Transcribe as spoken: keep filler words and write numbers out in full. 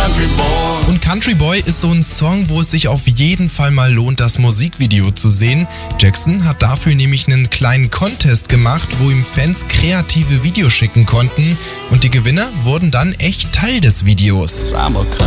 country boy. Und Country Boy ist so ein Song, wo es sich auf jeden Fall mal lohnt, das Musikvideo zu sehen. Jackson hat dafür nämlich einen kleinen Contest gemacht, wo ihm Fans kreative Videos schicken konnten. Und die Gewinner wurden dann echt Teil des Videos. I'm a country